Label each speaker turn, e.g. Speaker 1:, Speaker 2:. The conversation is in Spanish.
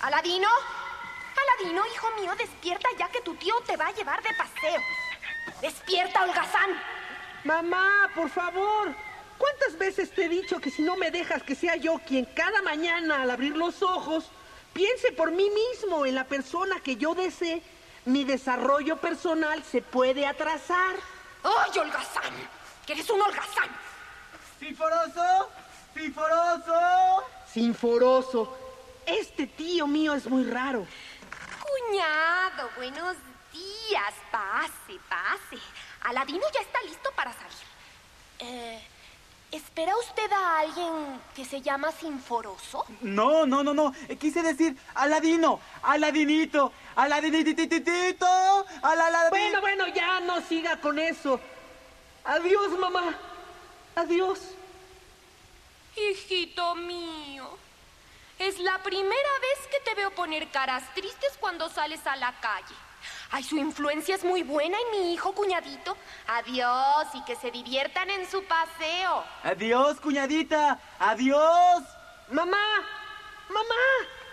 Speaker 1: ¿Aladino? Aladino, hijo mío, despierta ya que tu tío te va a llevar de paseo. ¡Despierta, holgazán!
Speaker 2: Mamá, por favor. ¿Cuántas veces te he dicho que si no me dejas que sea yo quien cada mañana al abrir los ojos piense por mí mismo en la persona que yo desee, mi desarrollo personal se puede atrasar?
Speaker 1: ¡Ay, holgazán! ¡Que eres un holgazán!
Speaker 3: ¡Sinforoso! ¡Sinforoso!
Speaker 2: Sinforoso. Este tío mío es muy raro.
Speaker 1: Cuñado, buenos días. Pase, pase. Aladino ya está listo para salir. ¿Espera usted a alguien que se llama Sinforoso?
Speaker 3: No. Quise decir Aladino, Aladinito, Aladinitititito,
Speaker 2: Bueno, ya no siga con eso. Adiós, mamá. Adiós.
Speaker 1: Hijito mío, es la primera vez que te veo poner caras tristes cuando sales a la calle. Ay, su influencia es muy buena en mi hijo, cuñadito. Adiós y que se diviertan en su paseo.
Speaker 3: Adiós, cuñadita, adiós.
Speaker 2: Mamá, mamá.